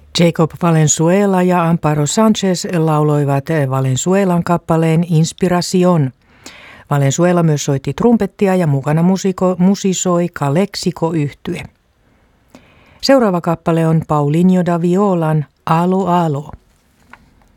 Jacob Valenzuela ja Amparo Sanchez lauloivat Valenzuelan kappaleen Inspiración. Valenzuela myös soitti trumpettia ja mukana musisoi Calexico-yhtye. Seuraava kappale on Paulinho da Violan Alo Alo.